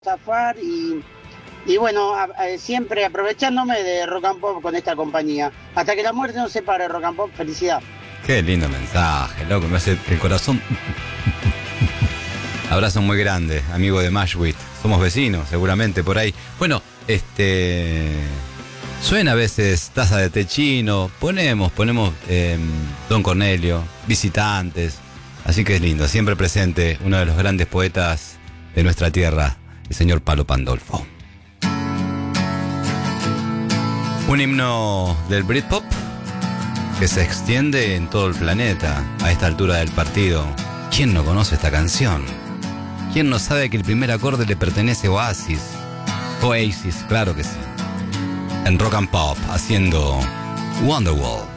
zafar y bueno, siempre aprovechándome de rock and pop con esta compañía. Hasta que la muerte nos separe, rock and pop, felicidad. Qué lindo mensaje, loco, me hace el corazón. Abrazo muy grande, amigo de Mashwit. Somos vecinos, seguramente, por ahí. Bueno, suena a veces Taza de Té Chino, ponemos Don Cornelio, Visitantes. Así que es lindo, siempre presente uno de los grandes poetas de nuestra tierra, el señor Palo Pandolfo. Un himno del Britpop que se extiende en todo el planeta a esta altura del partido. ¿Quién no conoce esta canción? ¿Quién no sabe que el primer acorde le pertenece a Oasis? Oasis, claro que sí. En Rock and Pop, haciendo Wonderwall.